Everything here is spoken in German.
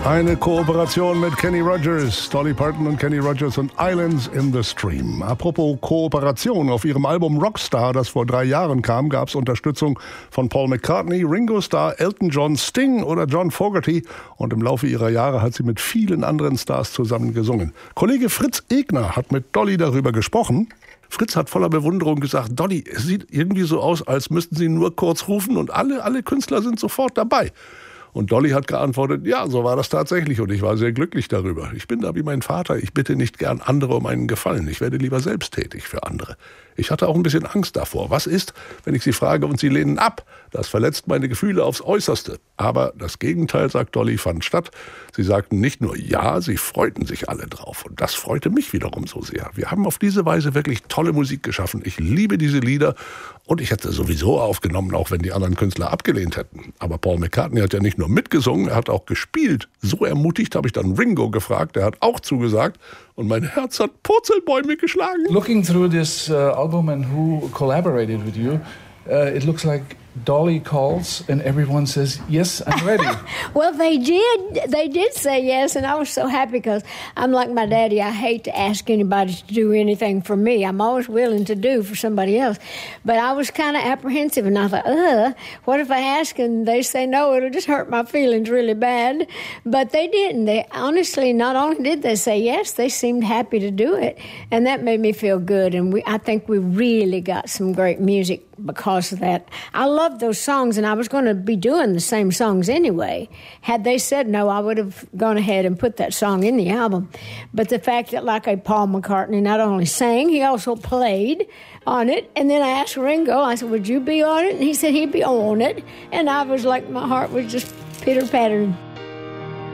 Eine Kooperation mit Kenny Rogers, Dolly Parton und Kenny Rogers und Islands in the Stream. Apropos Kooperation, auf ihrem Album Rockstar, das vor 3 Jahren kam, gab es Unterstützung von Paul McCartney, Ringo Starr, Elton John, Sting oder John Fogerty. Und im Laufe ihrer Jahre hat sie mit vielen anderen Stars zusammen gesungen. Kollege Fritz Egner hat mit Dolly darüber gesprochen. Fritz hat voller Bewunderung gesagt, Dolly, es sieht irgendwie so aus, als müssten Sie nur kurz rufen und alle Künstler sind sofort dabei. Und Dolly hat geantwortet, ja, so war das tatsächlich und ich war sehr glücklich darüber. Ich bin da wie mein Vater, ich bitte nicht gern andere um einen Gefallen. Ich werde lieber selbst tätig für andere. Ich hatte auch ein bisschen Angst davor. Was ist, wenn ich sie frage und sie lehnen ab? Das verletzt meine Gefühle aufs Äußerste. Aber das Gegenteil, sagt Dolly, fand statt. Sie sagten nicht nur ja, sie freuten sich alle drauf. Und das freute mich wiederum so sehr. Wir haben auf diese Weise wirklich tolle Musik geschaffen. Ich liebe diese Lieder und ich hätte sowieso aufgenommen, auch wenn die anderen Künstler abgelehnt hätten. Aber Paul McCartney hat ja nicht nur mitgesungen, er hat auch gespielt. So ermutigt habe ich dann Ringo gefragt, der hat auch zugesagt. Und mein Herz hat Purzelbäume geschlagen. Looking through this album and who collaborated with you, it looks like Dolly calls and everyone says, yes, I'm ready. Well, they did. They did say yes, and I was so happy because I'm like my daddy. I hate to ask anybody to do anything for me. I'm always willing to do for somebody else. But I was kind of apprehensive, and I thought, what if I ask and they say no? It'll just hurt my feelings really bad. But they didn't. They honestly, not only did they say yes, they seemed happy to do it, and that made me feel good. And I think we really got some great music because of that. I love those songs, and I was going to be doing the same songs anyway. Had they said no, I would have gone ahead and put that song in the album. But the fact that, like Paul McCartney not only sang, he also played on it. And then I asked Ringo, I said, would you be on it? And he said he'd be on it. And I was like, my heart was just pitter-pattering.